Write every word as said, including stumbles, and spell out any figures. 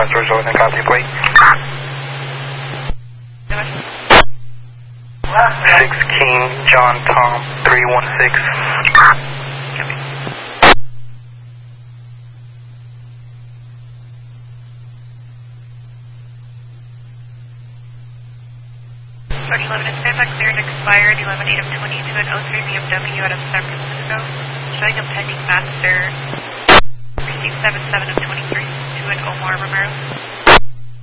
West Georgia, within copy, plate. six King John Tom three one six. Georgia eleven is standby cleared expired eleven eight of twenty-two and oh three B M W out of San Francisco. Showing a pending master. Received seven seven of twenty-three to an Omar Romero.